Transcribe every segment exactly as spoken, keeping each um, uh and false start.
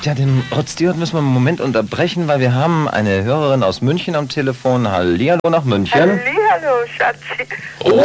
Ja, den Rod Stewart müssen wir einen Moment unterbrechen, weil wir haben eine Hörerin aus München am Telefon. Hallihallo nach München. Hallihallo, Schatzi. Oh,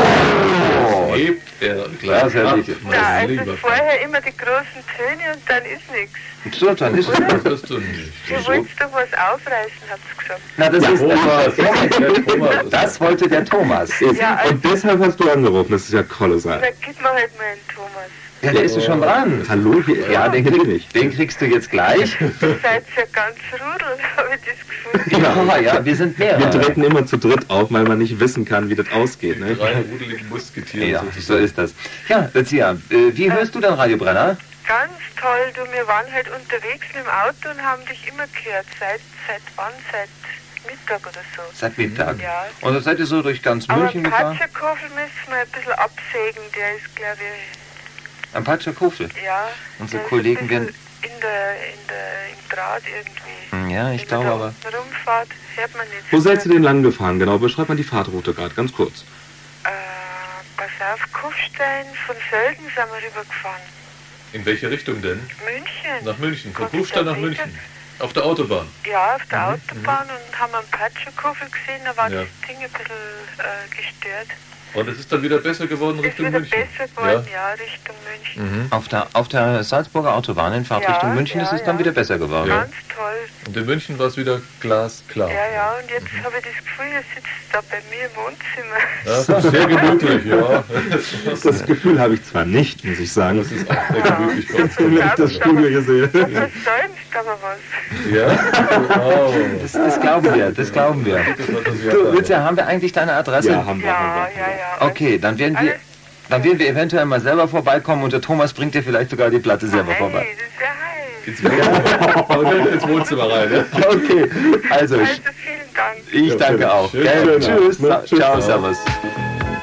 oh. Hebt er gleich ab. Ja, also vorher immer die großen Töne und dann ist nichts. So, dann ist es. Das wirst du nicht. Du wolltest doch was aufreißen, hat's gesagt. Na, das Ja, ist Thomas, der Thomas. Das wollte der Thomas. Ja, also, Und deshalb hast du angerufen, das ist ja kolossal. na, gib mir halt mal einen Thomas. Ja, der ist ja schon dran. Hallo, hier, ja, den krieg ich. Den kriegst du jetzt gleich. Ihr seid ja ganz Rudel, habe ich das Gefühl. Ja, ja, wir sind Wir mehrere. treten immer zu dritt auf, weil man nicht wissen kann, wie das ausgeht. Ne? Drei rudeligen Musketiere. Ja, so ist das. Ja, Lucia, äh, wie hörst du denn Radio Brenner? Ganz toll, du, wir waren halt unterwegs mit dem Auto und haben dich immer gehört. Seit, seit wann? Seit Mittag oder so. Seit Mittag. Ja. Und dann seid ihr so durch ganz Aber München gefahren? Patschakofel müssen wir ein bisschen absägen, der ist, glaube ich, Am Patschakofel. ja. Unsere der ist Kollegen ein werden... bisschen In der, in der, im Draht irgendwie. Ja, ich Wenn glaube man aber... da unten rumfahrt, hört man nicht. Wo seid ihr denn lang gefahren? Genau, beschreib mal die Fahrtroute gerade, ganz kurz. Äh, pass auf, Kufstein, von Sölden sind wir rübergefahren. In welche Richtung denn? München. Nach München. Von Kannst du Kufstein da nach sicher? München. Auf der Autobahn. Ja, auf der Autobahn und haben einen Patschakofel gesehen, da war Ja. das Ding ein bisschen äh, gestört. Und es ist dann wieder besser geworden Ist Richtung wieder München. besser geworden, ja, Richtung München. Mhm. Auf der, auf der Salzburger Autobahn in Fahrtrichtung Ja, München ja, ist es dann ja. wieder besser geworden. Ja. Ganz toll. Und in München war es wieder glasklar. Ja, ja, und jetzt habe ich das Gefühl, ihr sitzt da bei mir im Wohnzimmer. Ja, das ist sehr gemütlich, ja. Das Gefühl habe ich zwar nicht, muss ich sagen. Das ist auch sehr gemütlich. Wenn ich das Studio hier sehe. Du versäumst aber was. Ja? Wow. Das, das glauben wir, das glauben wir. Du, Lucia, haben wir eigentlich deine Adresse? Ja, haben wir. Ja, haben wir. ja, ja. Okay, dann werden wir... Alles- Dann werden wir eventuell mal selber vorbeikommen und der Thomas bringt dir vielleicht sogar die Platte selber Hey, vorbei. das ist ja heiß. Ins Wohnzimmer, ins Wohnzimmer rein, ne? Okay, also Also vielen Dank. ich danke auch. Schönen Gell? Abend. Tschüss. Ne? Tschüss. Ciao, servus.